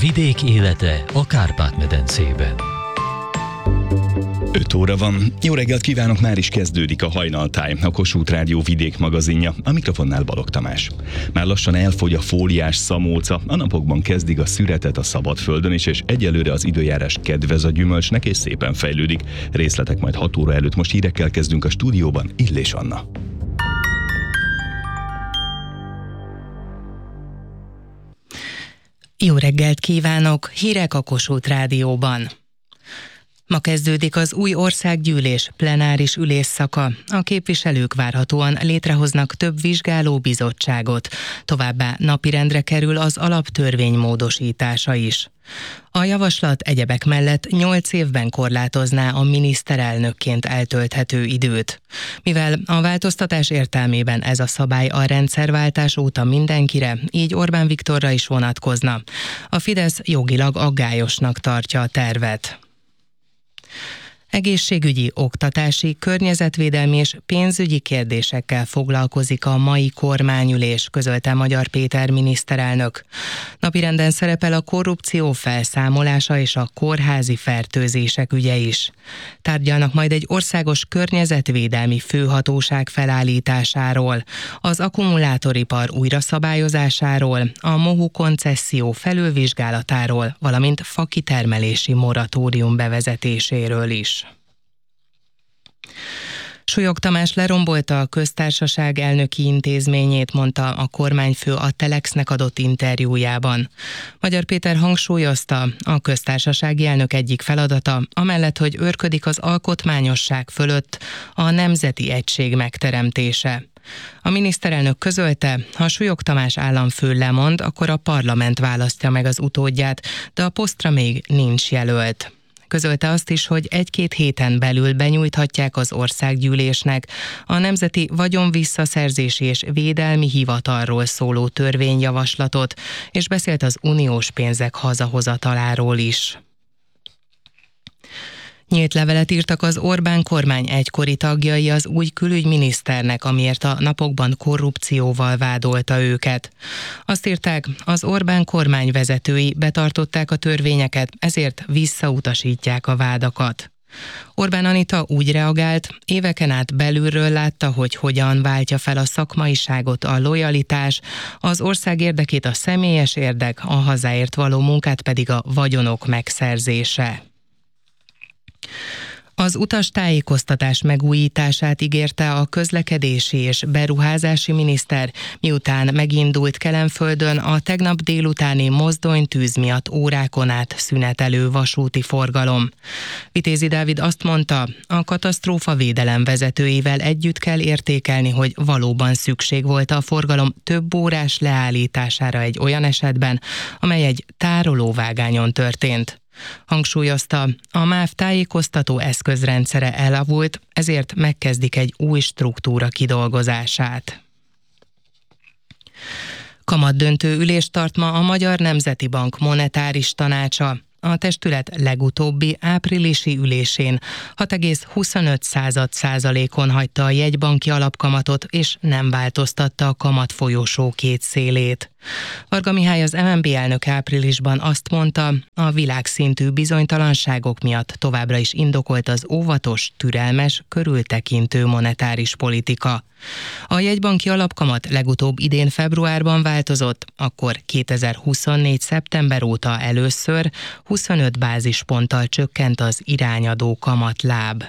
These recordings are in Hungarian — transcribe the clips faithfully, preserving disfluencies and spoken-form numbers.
Vidék élete a Kárpát-medencében. öt óra van. Jó reggelt kívánok, már is kezdődik a Hajnaltáj, a Kossuth Rádió vidék magazinja, a mikrofonnál Balogh Tamás. Már lassan elfogy a fóliás szamóca, a napokban kezdik a szüretet a szabadföldön is, és egyelőre az időjárás kedvez a gyümölcsnek, és szépen fejlődik. Részletek majd hat óra előtt, most hírekkel kezdünk a stúdióban, Illés Anna. Jó reggelt kívánok! Hírek a Kossuth Rádióban. Ma kezdődik az új országgyűlés plenáris ülésszaka. A képviselők várhatóan létrehoznak több vizsgálóbizottságot. Továbbá napirendre kerül az alaptörvény módosítása is. A javaslat egyebek mellett nyolc évben korlátozná a miniszterelnökként eltölthető időt. Mivel a változtatás értelmében ez a szabály a rendszerváltás óta mindenkire, így Orbán Viktorra is vonatkozna. A Fidesz jogilag aggályosnak tartja a tervet. Egészségügyi, oktatási, környezetvédelmi és pénzügyi kérdésekkel foglalkozik a mai kormányülés, közölte Magyar Péter miniszterelnök. Napirenden szerepel a korrupció felszámolása és a kórházi fertőzések ügye is. Tárgyalnak majd egy országos környezetvédelmi főhatóság felállításáról, az akkumulátoripar újraszabályozásáról, a MOHU koncesszió felülvizsgálatáról, valamint fakitermelési moratórium bevezetéséről is. Súlyog Tamás lerombolta a köztársaság elnöki intézményét, mondta a kormányfő a Telexnek adott interjújában. Magyar Péter hangsúlyozta, a köztársasági elnök egyik feladata, amellett, hogy őrködik az alkotmányosság fölött, a nemzeti egység megteremtése. A miniszterelnök közölte, ha Súlyog Tamás államfő lemond, akkor a parlament választja meg az utódját, de a posztra még nincs jelölt. Közölte azt is, hogy egy-két héten belül benyújthatják az országgyűlésnek a Nemzeti Vagyonvisszaszerzési és Védelmi Hivatalról szóló törvényjavaslatot, és beszélt az uniós pénzek hazahozataláról is. Nyílt levelet írtak az Orbán kormány egykori tagjai az új külügyminiszternek, amiért a napokban korrupcióval vádolta őket. Azt írták, az Orbán kormány vezetői betartották a törvényeket, ezért visszautasítják a vádakat. Orbán Anita úgy reagált, éveken át belülről látta, hogy hogyan váltja fel a szakmaiságot a lojalitás, az ország érdekét a személyes érdek, a hazáért való munkát pedig a vagyonok megszerzése. Az utastájékoztatás megújítását ígérte a közlekedési és beruházási miniszter, miután megindult Kelenföldön a tegnap délutáni mozdonytűz miatt órákon át szünetelő vasúti forgalom. Vitézi Dávid azt mondta, a katasztrófavédelem vezetőivel együtt kell értékelni, hogy valóban szükség volt a forgalom több órás leállítására egy olyan esetben, amely egy tárolóvágányon történt. Hangsúlyozta, a MÁV tájékoztató eszközrendszere elavult, ezért megkezdik egy új struktúra kidolgozását. Kamatdöntő ülést tart ma a Magyar Nemzeti Bank monetáris tanácsa. A testület legutóbbi áprilisi ülésén hat egész huszonöt százalékon hagyta a jegybanki alapkamatot, és nem változtatta a kamatfolyósó két szélét. Varga Mihály, az em en bé elnök áprilisban azt mondta, a világszintű bizonytalanságok miatt továbbra is indokolt az óvatos, türelmes, körültekintő monetáris politika. A jegybanki alapkamat legutóbb idén februárban változott, akkor kétezer-huszonnégy szeptember óta először huszonöt bázisponttal csökkent az irányadó kamatláb.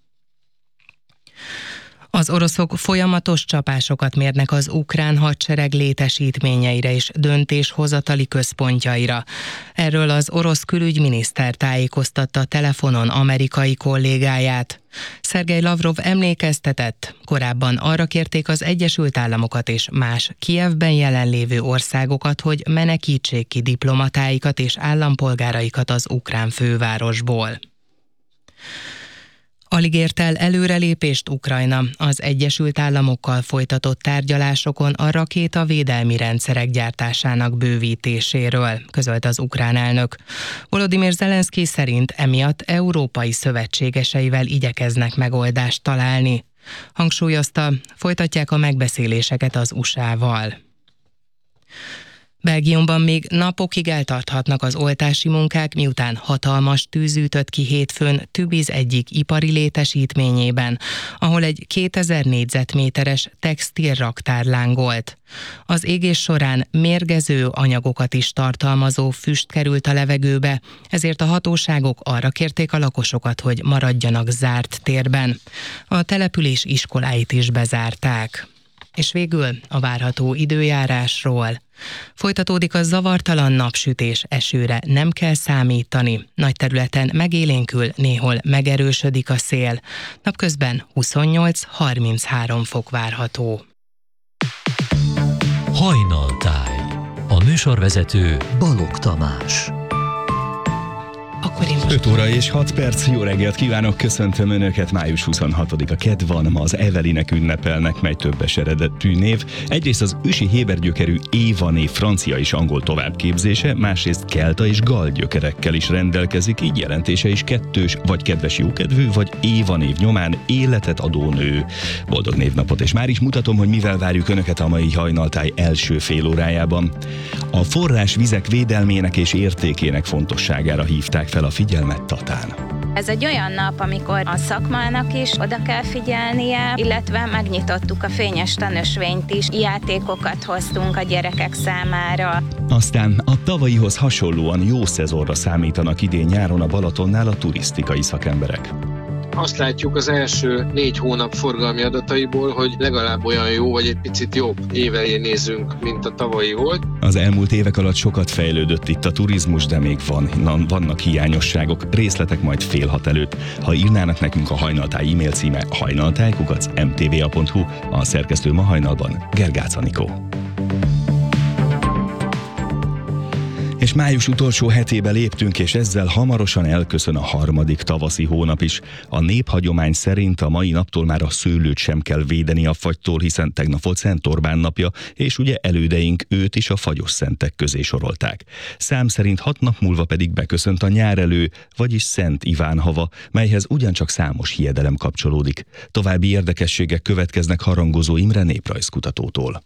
Az oroszok folyamatos csapásokat mérnek az ukrán hadsereg létesítményeire és döntéshozatali központjaira. Erről az orosz külügyminiszter tájékoztatta telefonon amerikai kollégáját. Szergej Lavrov emlékeztetett, korábban arra kérték az Egyesült Államokat és más Kijevben jelenlévő országokat, hogy menekítsék ki diplomatáikat és állampolgáraikat az ukrán fővárosból. Alig ért el előrelépést Ukrajna az Egyesült Államokkal folytatott tárgyalásokon a rakétavédelmi rendszerek gyártásának bővítéséről, közölte az ukrán elnök. Volodymyr Zelenszky szerint emiatt európai szövetségeseivel igyekeznek megoldást találni. Hangsúlyozta, folytatják a megbeszéléseket az u es á-val. Belgiumban még napokig eltarthatnak az oltási munkák, miután hatalmas tűz ütött ki hétfőn Tübiz egyik ipari létesítményében, ahol egy kétezer négyzetméteres textilraktár lángolt. Az égés során mérgező anyagokat is tartalmazó füst került a levegőbe, ezért a hatóságok arra kérték a lakosokat, hogy maradjanak zárt térben. A település iskoláit is bezárták. És végül a várható időjárásról. Folytatódik a zavartalan napsütés, esőre nem kell számítani. Nagy területen megélénkül, néhol megerősödik a szél. Napközben huszonnyolc-harminchárom fok várható. Hajnaltáj. A műsorvezető Balogh Tamás. Akkor én most... öt óra és hat perc, jó reggelt kívánok, köszöntöm Önöket, május huszonhatodika kedd van, ma az Evelinek ünnepelnek, mely többes eredetű név. Egyrészt az ősi héber gyökerű Éva név francia és angol továbbképzése, másrészt kelta és gal gyökerekkel is rendelkezik, így jelentése is kettős, vagy kedves jókedvű, vagy Éva név nyomán életet adó nő. Boldog névnapot, és már is mutatom, hogy mivel várjuk Önöket a mai hajnaltáj első fél órájában. A forrásvizek védelmének és értékének fontosságára hívták fel a figyelmet Tatán. Ez egy olyan nap, amikor a szakmának is oda kell figyelnie, illetve megnyitottuk a fényes tanösvényt is, játékokat hoztunk a gyerekek számára. Aztán a tavalyihoz hasonlóan jó szezonra számítanak idén nyáron a Balatonnál a turisztikai szakemberek. Azt látjuk az első négy hónap forgalmi adataiból, hogy legalább olyan jó, vagy egy picit jobb évelé nézünk, mint a tavalyi volt. Az elmúlt évek alatt sokat fejlődött itt a turizmus, de még van, vannak hiányosságok, részletek majd fél hat előtt. Ha írnának nekünk, a Hajnaltáj e-mail címe hajnaltáj kukac em té vé á pont hu, a szerkesztő ma hajnalban Gergács Anikó. És május utolsó hetébe léptünk, és ezzel hamarosan elköszön a harmadik tavaszi hónap is. A néphagyomány szerint a mai naptól már a szőlőt sem kell védeni a fagytól, hiszen tegnap volt Szent Orbán napja, és ugye elődeink őt is a fagyos szentek közé sorolták. Szám szerint hat nap múlva pedig beköszönt a nyárelő, vagyis Szent Iván hava, melyhez ugyancsak számos hiedelem kapcsolódik. További érdekességek következnek Harangozó Imre néprajzkutatótól.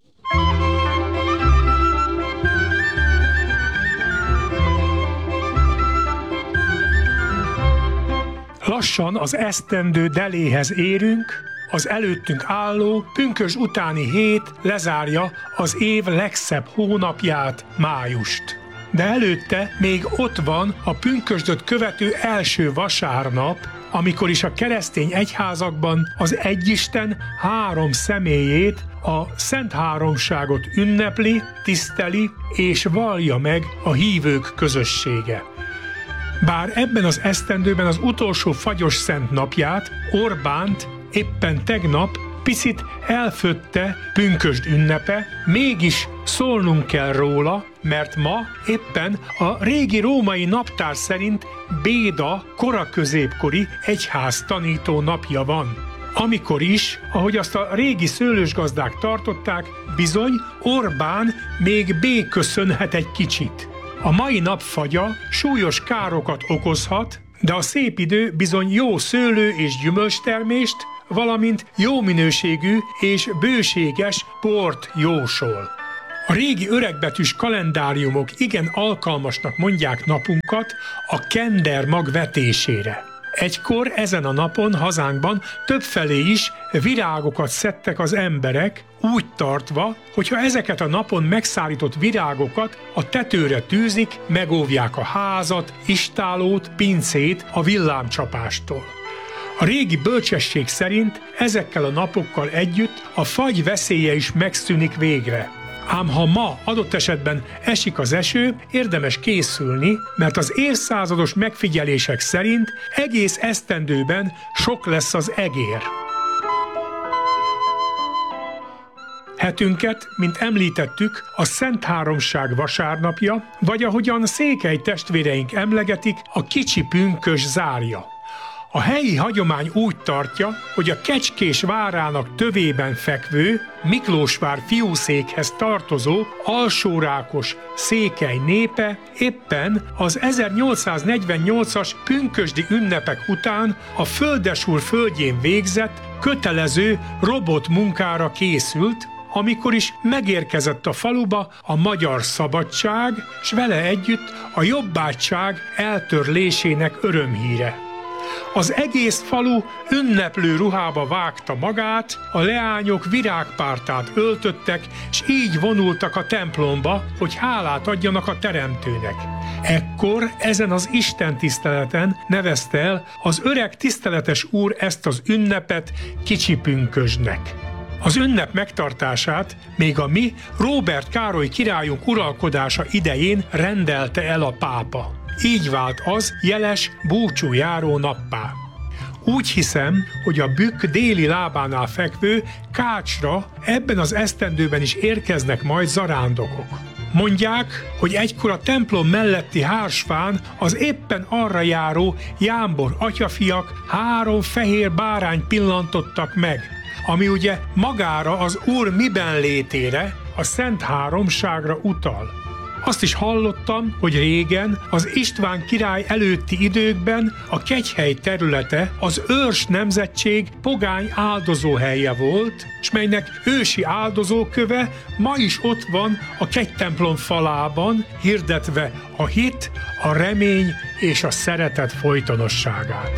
Lassan az esztendő deléhez érünk, az előttünk álló pünkösd utáni hét lezárja az év legszebb hónapját, májust. De előtte még ott van a pünkösdöt követő első vasárnap, amikor is a keresztény egyházakban az Egyisten három személyét, a Szent Háromságot ünnepli, tiszteli és vallja meg a hívők közössége. Bár ebben az esztendőben az utolsó fagyos szent napját, Orbánt éppen tegnap picit elfötte pünkösd ünnepe, mégis szólnunk kell róla, mert ma éppen a régi római naptár szerint Béda koraközépkori egyház tanító napja van. Amikor is, ahogy azt a régi szőlősgazdák tartották, bizony Orbán még béköszönhet egy kicsit. A mai nap fagya súlyos károkat okozhat, de a szép idő bizony jó szőlő és gyümölcstermést, valamint jó minőségű és bőséges port jósol. A régi öregbetűs kalendáriumok igen alkalmasnak mondják napunkat a kender mag vetésére. Egykor ezen a napon hazánkban többfelé is virágokat szedtek az emberek, úgy tartva, hogyha ezeket a napon megszállított virágokat a tetőre tűzik, megóvják a házat, istállót, pincét a villámcsapástól. A régi bölcsesség szerint ezekkel a napokkal együtt a fagy veszélye is megszűnik végre. Ám ha ma adott esetben esik az eső, érdemes készülni, mert az évszázados megfigyelések szerint egész esztendőben sok lesz az egér. Hetünket, mint említettük, a Szent Háromság vasárnapja, vagy ahogyan székely testvéreink emlegetik, a kicsi pünkösd zárja. A helyi hagyomány úgy tartja, hogy a Kecskés várának tövében fekvő, Miklósvár fiúszékhez tartozó alsórákos székely népe éppen az ezernyolcszáznegyvennyolcas pünkösdi ünnepek után a Földesúr földjén végzett kötelező robotmunkára készült, amikor is megérkezett a faluba a magyar szabadság, s vele együtt a jobbágyság eltörlésének örömhíre. Az egész falu ünneplő ruhába vágta magát, a leányok virágpártát öltöttek, s így vonultak a templomba, hogy hálát adjanak a teremtőnek. Ekkor ezen az istentiszteleten nevezte el az öreg tiszteletes úr ezt az ünnepet kicsi pünkösdnek. Az ünnep megtartását még a mi Róbert Károly királyunk uralkodása idején rendelte el a pápa. Így vált az jeles búcsújáró nappá. Úgy hiszem, hogy a bükk déli lábánál fekvő Kácsra ebben az esztendőben is érkeznek majd zarándokok. Mondják, hogy egykor a templom melletti hársfán az éppen arra járó jámbor atyafiak három fehér bárány pillantottak meg, ami ugye magára az Úr miben létére, a Szent Háromságra utal. Azt is hallottam, hogy régen, az István király előtti időkben a Kegyhely területe az őrs nemzetség pogány áldozóhelye volt, s melynek ősi áldozóköve ma is ott van a kegytemplom falában, hirdetve a hit, a remény és a szeretet folytonosságát.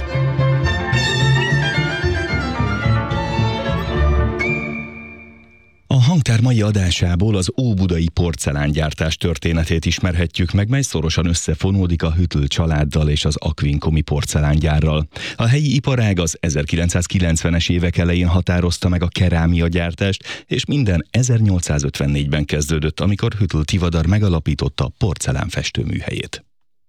A hangtár mai adásából az óbudai porcelángyártás történetét ismerhetjük meg, mely szorosan összefonódik a Hüttl családdal és az aquincumi porcelángyárral. A helyi iparág az ezerkilencszázkilencvenes évek elején határozta meg a kerámiagyártást, és minden ezernyolcszázötvennégyben kezdődött, amikor Hüttl Tivadar megalapította a porcelánfestő műhelyét.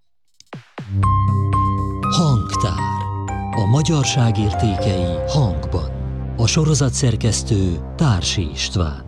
Hangtár. A magyarság értékei hangban. A sorozat szerkesztő Társi István.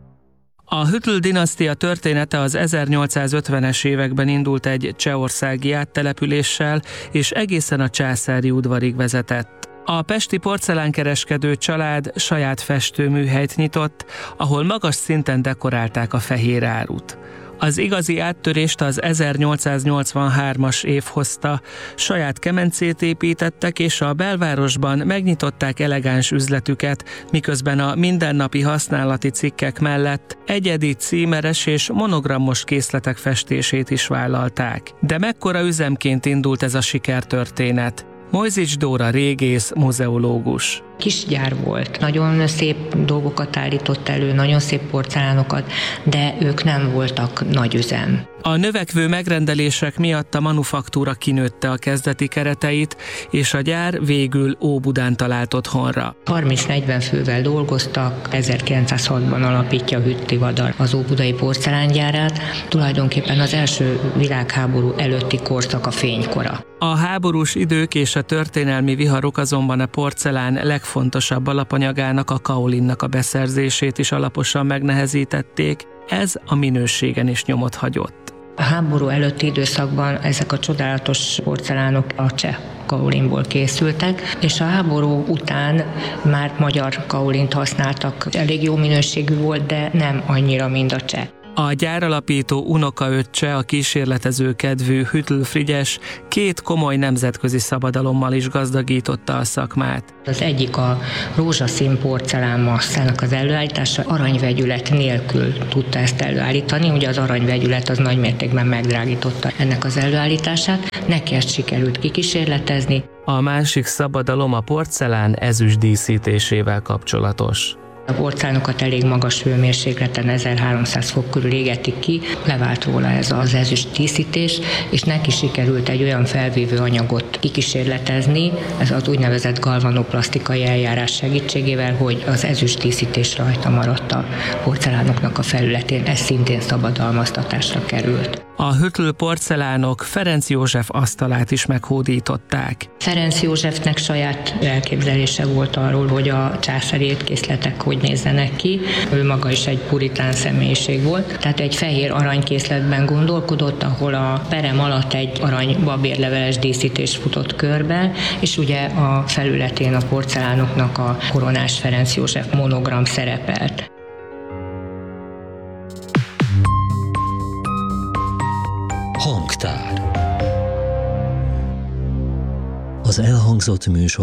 A Hüttl dinasztia története az ezernyolcszázötvenes években indult egy csehországi áttelepüléssel, és egészen a császári udvarig vezetett. A pesti porcelánkereskedő család saját festőműhelyt nyitott, ahol magas szinten dekorálták a fehér árut. Az igazi áttörést az ezernyolcszáznyolcvanhármas év hozta, saját kemencét építettek, és a belvárosban megnyitották elegáns üzletüket, miközben a mindennapi használati cikkek mellett egyedi, címeres és monogramos készletek festését is vállalták. De mekkora üzemként indult ez a sikertörténet? Mojzics Dóra régész, muzeológus. Kis gyár volt, nagyon szép dolgokat állított elő, nagyon szép porcelánokat, de ők nem voltak nagy üzem. A növekvő megrendelések miatt a manufaktúra kinőtte a kezdeti kereteit, és a gyár végül Óbudán talált otthonra. harminc-negyven fővel dolgoztak, ezerkilencszázhatban alapítja Hüttl Tivadar az óbudai porcelángyárát, tulajdonképpen az első világháború előtti korszak a fénykora. A háborús idők és a történelmi viharok azonban a porcelán legfontosabb alapanyagának, a kaolinnak a beszerzését is alaposan megnehezítették, ez a minőségen is nyomot hagyott. A háború előtti időszakban ezek a csodálatos porcelánok a cseh kaolinból készültek, és a háború után már magyar kaolint használtak. Elég jó minőségű volt, de nem annyira, mint a cseh. A gyáralapító unokaöccse, a kísérletező kedvű Hüttl Frigyes két komoly nemzetközi szabadalommal is gazdagította a szakmát. Az egyik a rózsaszín porcelánmasszának az előállítása, aranyvegyület nélkül tudta ezt előállítani, ugye az aranyvegyület az nagymértékben megdrágította ennek az előállítását, neki ezt sikerült kikísérletezni. A másik szabadalom a porcelán ezüst díszítésével kapcsolatos. A porcelánokat elég magas hőmérsékleten, ezerháromszáz fok körül égetik ki, levált róla ez az ezüst díszítés, és neki sikerült egy olyan felvívő anyagot kikísérletezni, ez az úgynevezett galvanoplasztikai eljárás segítségével, hogy az ezüst díszítés rajta maradt a porcelánoknak a felületén, ez szintén szabadalmaztatásra került. A Hüttl porcelánok Ferenc József asztalát is meghódították. Ferenc Józsefnek saját elképzelése volt arról, hogy a császári étkészletek hogy nézzenek ki. Ő maga is egy puritán személyiség volt, tehát egy fehér aranykészletben gondolkodott, ahol a perem alatt egy arany babérleveles díszítés futott körbe, és ugye a felületén a porcelánoknak a koronás Ferenc József monogram szerepelt. Hangtár. Az elhangzott műsort a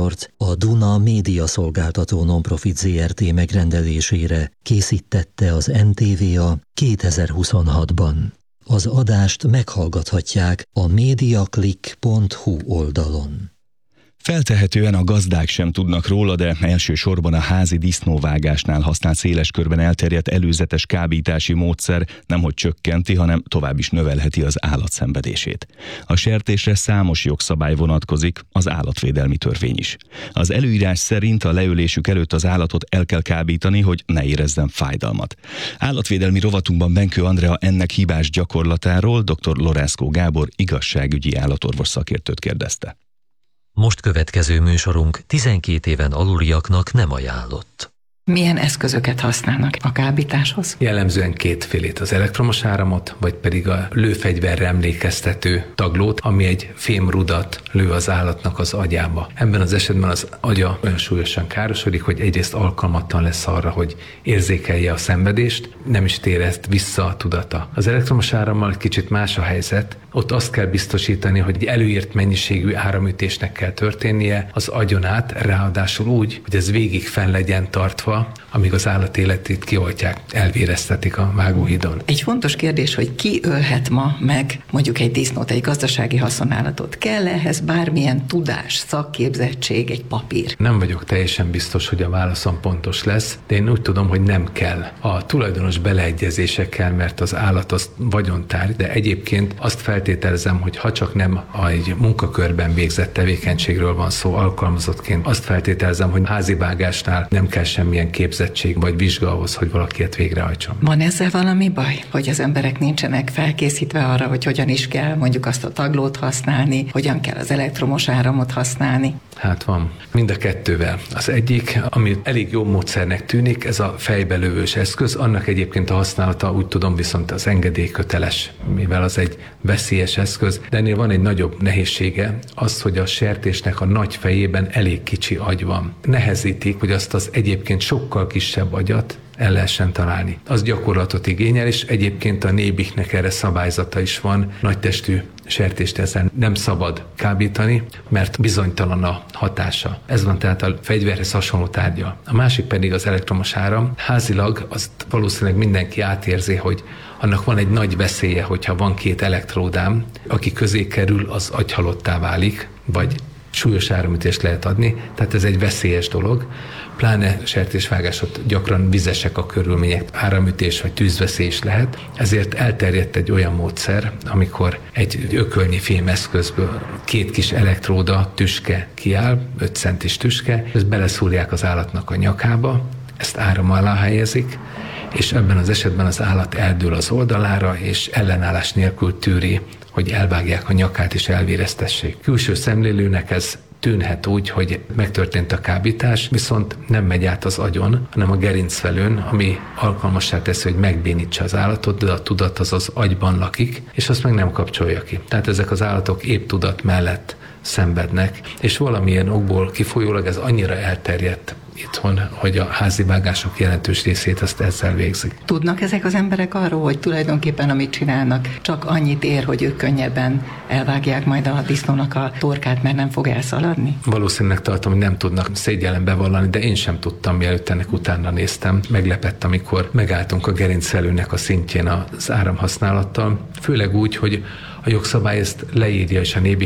a Duna médiaszolgáltató Nonprofit zé er té megrendelésére készítette az en té vé a kétezer-huszonhatban. Az adást meghallgathatják a mediaclick pont hu oldalon. Feltehetően a gazdák sem tudnak róla, de elsősorban a házi disznóvágásnál használt széles körben elterjedt előzetes kábítási módszer nemhogy csökkenti, hanem tovább is növelheti az állat szenvedését. A sertésre számos jogszabály vonatkozik, az állatvédelmi törvény is. Az előírás szerint a leölésük előtt az állatot el kell kábítani, hogy ne érezzen fájdalmat. Állatvédelmi rovatunkban Benkő Andrea ennek hibás gyakorlatáról dr. Lorászkó Gábor igazságügyi állatorvos szakértőt kérdezte. Most következő műsorunk tizenkét éven aluliaknak nem ajánlott. Milyen eszközöket használnak a kábításhoz? Jellemzően kétfélét, az elektromos áramot, vagy pedig a lőfegyverre emlékeztető taglót, ami egy fémrudat lő az állatnak az agyába. Ebben az esetben az agya olyan súlyosan károsodik, hogy egyrészt alkalmatlan lesz arra, hogy érzékelje a szenvedést, nem is tér ezt vissza a tudata. Az elektromos árammal kicsit más a helyzet, ott azt kell biztosítani, hogy egy előírt mennyiségű áramütésnek kell történnie az agyon át, ráadásul úgy, hogy ez végig fenn legyen tartva, amíg az állat életét kioltják, elvéreztetik a vágóhídon. Egy fontos kérdés, hogy ki ölhet ma meg mondjuk egy disznót, egy gazdasági haszonállatot. Kell ehhez bármilyen tudás, szakképzettség, egy papír? Nem vagyok teljesen biztos, hogy a válaszom pontos lesz, de én úgy tudom, hogy nem kell. A tulajdonos beleegyezése kell, mert az állat az vagyontárgy, de egyébként azt feltételezem, hogy ha csak nem egy munkakörben végzett tevékenységről van szó alkalmazottként, azt feltételezem, hogy házivágásnál nem kell semmilyen képzettség vagy vizsga ahhoz, hogy valakiet végrehajtson. Van ezzel valami baj, hogy az emberek nincsenek felkészítve arra, hogy hogyan is kell mondjuk azt a taglót használni, hogyan kell az elektromos áramot használni? Hát van. Mind a kettővel. Az egyik, ami elég jó módszernek tűnik, ez a fejbelövős eszköz. Annak egyébként a használata, úgy tudom, viszont az engedélyköteles, mivel az egy veszélyes eszköz, de ennél van egy nagyobb nehézsége, az, hogy a sertésnek a nagy fejében elég kicsi agy van. Nehezítik, hogy azt az egyébként sokkal kisebb agyat el lehessen találni. Az gyakorlatot igényel, és egyébként a nébiknek erre szabályzata is van. Nagytestű sertést ezen nem szabad kábítani, mert bizonytalan a hatása. Ez van tehát a fegyverhez hasonló tárgya. A másik pedig az elektromos áram. Házilag azt valószínűleg mindenki átérzi, hogy annak van egy nagy veszélye, hogyha van két elektródám, aki közé kerül, az agyhalottá válik, vagy súlyos áramütést lehet adni, tehát ez egy veszélyes dolog. Pláne sertésvágásot gyakran vizesek a körülmények, áramütés vagy tűzveszély is lehet, ezért elterjedt egy olyan módszer, amikor egy ökölnyi fémeszközből két kis elektróda, tüske kiáll, öt centis tüske, ezt beleszúrják az állatnak a nyakába, ezt áram alá helyezik, és ebben az esetben az állat eldől az oldalára, és ellenállás nélkül tűri, hogy elvágják a nyakát és elvéreztessék. Külső szemlélőnek ez tűnhet úgy, hogy megtörtént a kábítás, viszont nem megy át az agyon, hanem a gerincvelőn, ami alkalmassá teszi, hogy megbénítsa az állatot, de a tudat az az agyban lakik, és azt meg nem kapcsolja ki. Tehát ezek az állatok épp tudat mellett szenvednek, és valamilyen okból kifolyólag ez annyira elterjedt itthon, hogy a házi vágások jelentős részét ezt ezzel végzik. Tudnak ezek az emberek arról, hogy tulajdonképpen amit csinálnak, csak annyit ér, hogy ők könnyebben elvágják majd a disznónak a torkát, mert nem fog elszaladni? Valószínűleg tartom, hogy nem tudnak szégyellen bevallani, de én sem tudtam, mielőtt ennek utána néztem. Meglepett, amikor megálltunk a gerincvelőnek a szintjén az áramhasználattal, főleg úgy, hogy a jogszabály ezt leírja, és a nébi